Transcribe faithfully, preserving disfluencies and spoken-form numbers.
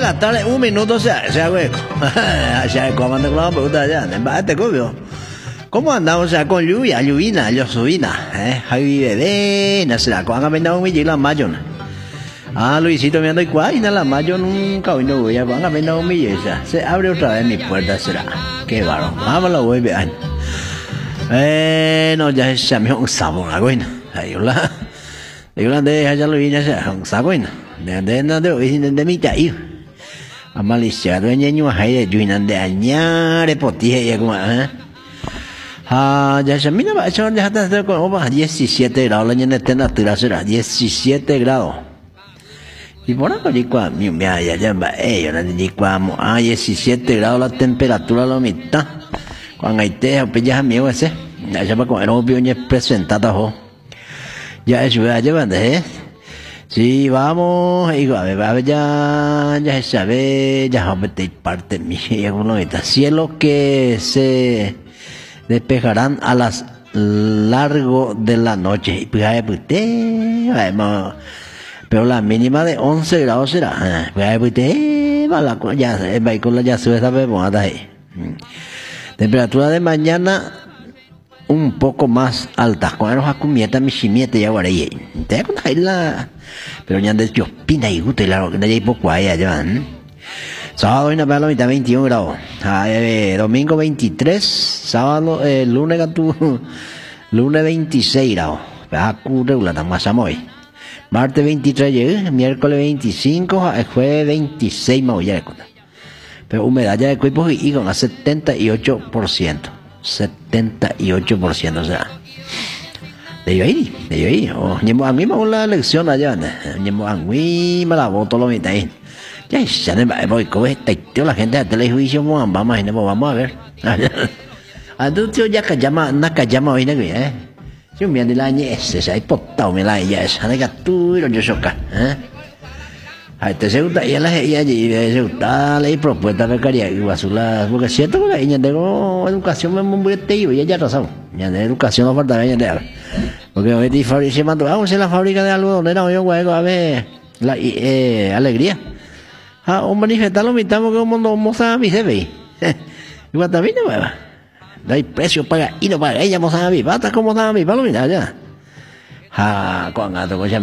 la tarde, un minuto se hace hueco. Se hace como anda con la pregunta ya, empate cobio. ¿Cómo andamos ya con lluvia, lluvina, llovina? Eh, hay bebé, no será, cuando ha venido un millón la mayo. Ah, Luisito, me ando igual, y nada, la mayo nunca hoy no voy a cuando ha venido un millón. Se abre otra vez mi puerta, será. Qué barro, vámonos, voy bien. Eh, no, ya se me ha un sabor, la güey. Ahí hola. Digo, de allá lo vine a hacer, un sabor. De de no de hoy de mi taí. A Malaysia, de niño hay de lluvia de añare potije ya como, eh. Ah, ya se mira, eso ya está como diecisiete grados, la niña temperatura será diecisiete grados. Y por acá ni cua, mi me ya ya va, eh, yo no ni cua, ah, diecisiete grados la temperatura la mitad. Cuando hay te, pues ya amigo ese, ya se va con el obvio ni presentado ho. Ya eso ya llevan de, sí, vamos, y a ver, a ver, ya, ya se sabe, ya vamos a meter parte mía, uno está cielo que se despejarán a las largo de la noche. Y pues, pues, vamos, pero la mínima de once grados será. Pues, pues, ya, va con la ya sube esta bebonada ahí. Temperatura de mañana un poco más alta. Con los acumieta, mi chimieta y aguarey. Te con ahí la, pero ya de chopina y gusto y la que no hay poco allá ya. Sábado y la mitad veintiún grados. Ah, eh, domingo veintitrés, sábado, eh, lunes tu lunes veintiséis grados. Ah, regular tan más amoy. Martes veintitrés, miércoles veinticinco, jueves veintiséis más ya. Pero humedad ya de cuerpo y con a setenta y ocho por ciento. setenta y ocho por ciento, o sea. De yo ahí, de yo ahí. Oh, a mí me hago la elección allá. A mí me la voto lo mitad ahí. Ya, ya no me voy, ¿cómo está? La gente de telejuicio, vamos a vamos a ver. A tu tío ya que llama, na que llama hoy, ¿eh? Yo me ando la niñez, hay potado, me la ella, esa, nega tú y lo yo soca, ¿eh? A este se gusta, ella la ella se gusta, le propuesta de caría, y basura, porque es cierto que ella tengo educación me muy tío, y ella razón, ya de educación no falta ella de porque hoy se mandó, vamos a la fábrica de algodón, era yo, güey, a ver, la eh, alegría. Ah, un manifestar lo mitad porque un mundo moza mi jefe. Igual también no va. No hay precio paga y no paga ella moza mi pata como moza mi palo mira ya. Ah, cuando gato